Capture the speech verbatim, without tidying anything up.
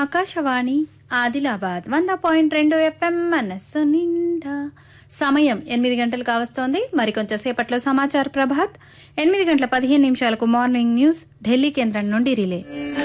ఆకాశవాణి ఆదిలాబాద్ వంద పాయింట్ రెండు ఎఫ్ఎం మనస్సు నిండా. సమయం ఎనిమిది గంటలు కావస్తోంది. మరికొంచెం సేపట్లో సమాచార ప్రభాత్. ఎనిమిది గంటల పదిహేను నిమిషాలకు మార్నింగ్ న్యూస్ ఢిల్లీ కేంద్రం నుండి రిలే.